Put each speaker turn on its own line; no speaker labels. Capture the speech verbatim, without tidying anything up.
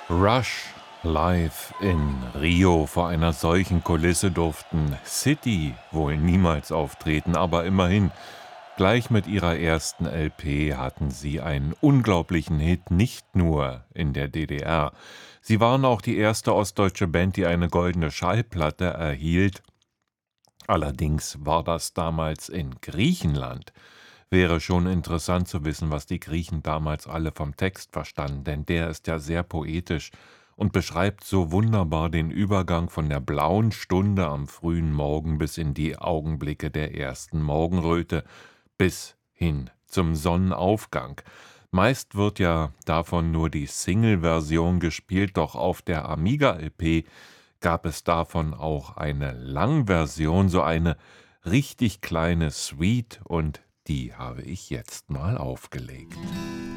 Rush live in Rio. Vor einer solchen Kulisse durften City wohl niemals auftreten, aber immerhin, gleich mit ihrer ersten L P hatten sie einen unglaublichen Hit, nicht nur in der D D R. Sie waren auch die erste ostdeutsche Band, die eine goldene Schallplatte erhielt. Allerdings war das damals in Griechenland. Wäre schon interessant zu wissen, was die Griechen damals alle vom Text verstanden, denn der ist ja sehr poetisch und beschreibt so wunderbar den Übergang von der blauen Stunde am frühen Morgen bis in die Augenblicke der ersten Morgenröte, bis hin zum Sonnenaufgang. Meist wird ja davon nur die Single-Version gespielt, doch auf der Amiga-L P gab es davon auch eine Langversion, so eine richtig kleine Suite, und die habe ich jetzt mal aufgelegt.